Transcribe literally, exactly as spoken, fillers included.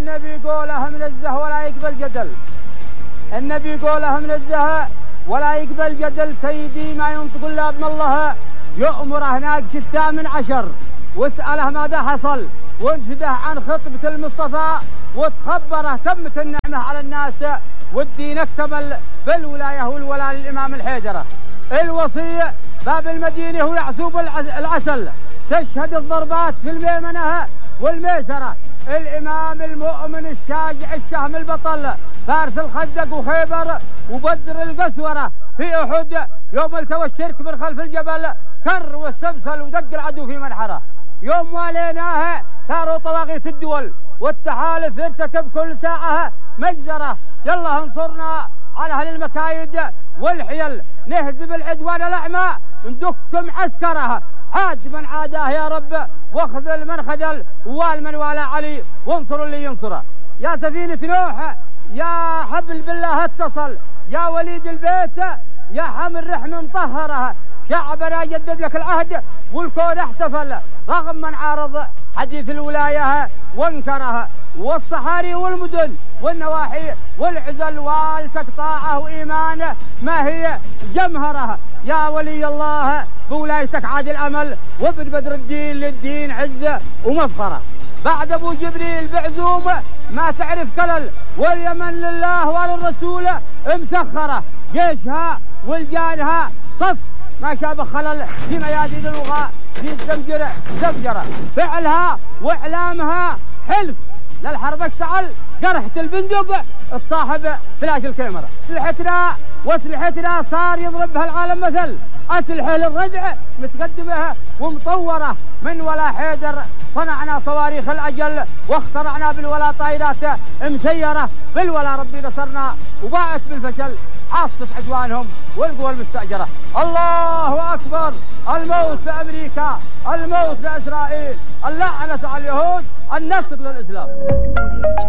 النبي قوله منزه ولا يقبل جدل. النبي قوله منزه ولا يقبل جدل. سيدي ما ينطق الا ابن الله، يؤمره هناك شتى من عشر واسأله ماذا حصل، وانشده عن خطبة المصطفى وتخبره تمت النعمة على الناس والدين اكتمل بالولاية والولاء للإمام الحيدرة. الوصية باب المدينة هو يعسوب العسل، تشهد الضربات في الميمنة والميسرة. الإمام المؤمن الشاجع الشهم البطل، فارس الخندق وخيبر وبدر القسورة في أحد، يوم التوى الشرك من خلف الجبل كر واستبسل ودق العدو في منحره. يوم واليناها ثاروا طواغيت الدول والتحالف يرتكب كل ساعة مجزرة. يلا انصرنا على أهل المكايد والحيل، نهزم العدوان الأعمى ندك معسكرها. عاد من عاداه يا رب واخذل من خذل، ووال من والى علي وانصر اللي ينصره. يا سفينة نوح يا حبل بالله اتصل، يا وليد البيت يا حمل رحم مطهرها. شعبنا جدد لك العهد والكون احتفل، رغم من عارض حديث الولاية وانكرها. والصحاري والمدن والنواحي والعزل والتك طاعة وإيمانه ما هي جمهرها. يا ولي الله بولايتك عاد الأمل، وابن بدر الدين للدين عزة ومفخرة. بعد أبو جبريل بعزومه ما تعرف كلل، واليمن لله وللرسول مسخرة. جيشها ولجانها صف ما شابه خلل، في ميادين الوغاء في الزمجرة زمجرة. فعلها وإعلامها حلف للحرب اشتعل، قرحة البندق تصاحب فلاش الكاميرا. أسلحتنا وأسلحتنا صار يضربها العالم مثل، أسلحة للردع متقدمة ومطورة من ولا حيدر. صنعنا صواريخ الأجل واخترعنا بالولا طائرات مسيرة، بالولا ربي نصرنا وباعت بالفشل عاصفة عدوانهم والقوى المستأجرة. الله أكبر، الموت لأمريكا، الموت لإسرائيل، اللعنة على اليهود، النصر للإسلام.